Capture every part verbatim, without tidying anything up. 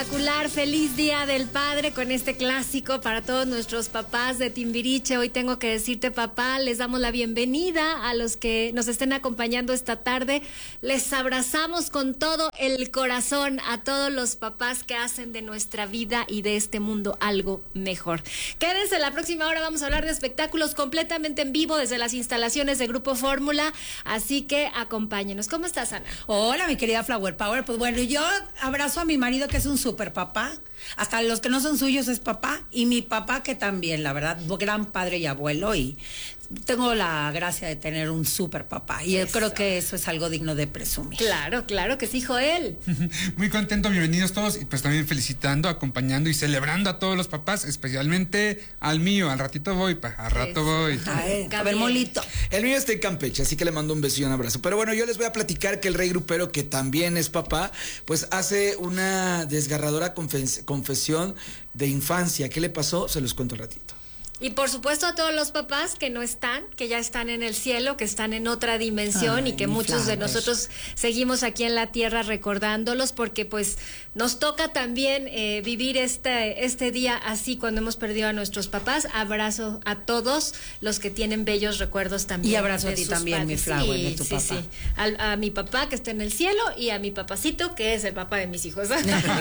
Espectacular, feliz Día del Padre con este clásico para todos nuestros papás de Timbiriche. Hoy tengo que decirte, papá, les damos la bienvenida a los que nos estén acompañando esta tarde. Les abrazamos con todo el corazón a todos los papás que hacen de nuestra vida y de este mundo algo mejor. Quédense, la próxima hora vamos a hablar de espectáculos completamente en vivo desde las instalaciones de Grupo Fórmula, así que acompáñenos. ¿Cómo estás, Ana? Hola, mi querida Flower Power. Pues bueno, yo abrazo a mi marido, que es un super papá. Hasta los que no son suyos es papá. Y mi papá, que también, la verdad, gran padre y abuelo. Y tengo la gracia de tener un super papá. Y yo creo que eso es algo digno de presumir. Claro, claro que sí, Joel. Muy contento, bienvenidos todos. Y pues también felicitando, acompañando y celebrando a todos los papás, especialmente al mío. Al ratito voy, pa, al rato voy. Ay, a ver, Molito. El mío está en Campeche, así que le mando un beso y un abrazo. Pero bueno, yo les voy a platicar que el rey grupero, que también es papá, pues hace una desgarradora confes- confesión de infancia. ¿Qué le pasó? Se los cuento al ratito. Y por supuesto a todos los papás que no están, que ya están en el cielo, que están en otra dimensión. Ay, y que muchos de nosotros seguimos aquí en la tierra recordándolos, porque pues nos toca también eh, vivir este, este día así cuando hemos perdido a nuestros papás. Abrazo a todos los que tienen bellos recuerdos también. Y abrazo a ti también, padres. Mi Flower, sí, de tu sí, papá. Sí. A, a mi papá que está en el cielo y a mi papacito que es el papá de mis hijos.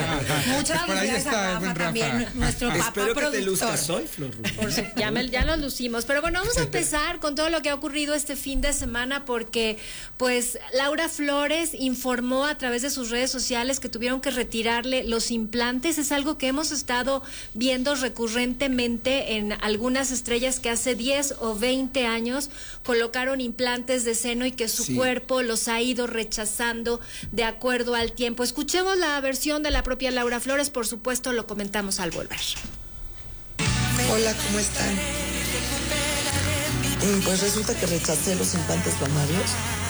Muchas gracias a Rafa también, nuestro papá Espero productor. que te luzcas hoy, Flor. Por su, ya, me, ya nos lucimos, pero bueno, vamos a empezar con todo lo que ha ocurrido este fin de semana, porque pues Laura Flores informó a través de sus redes sociales que tuvieron que retirarle los implantes. Es algo que hemos estado viendo recurrentemente en algunas estrellas que hace diez o veinte años colocaron implantes de seno y que su sí. cuerpo los ha ido rechazando de acuerdo al tiempo. Escuchemos la versión de la propia Laura Flores, por supuesto lo comentamos al volver. Hola, ¿cómo están? Pues resulta que rechacé los implantes mamarios